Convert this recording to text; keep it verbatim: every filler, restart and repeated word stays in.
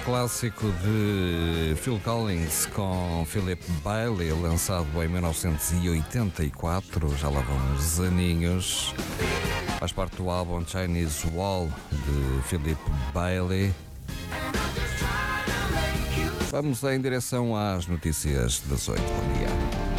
Clássico de Phil Collins com Philip Bailey, lançado em mil novecentos e oitenta e quatro, já lá vão uns aninhos. Faz parte do álbum Chinese Wall de Philip Bailey. Vamos em direção às notícias das oito.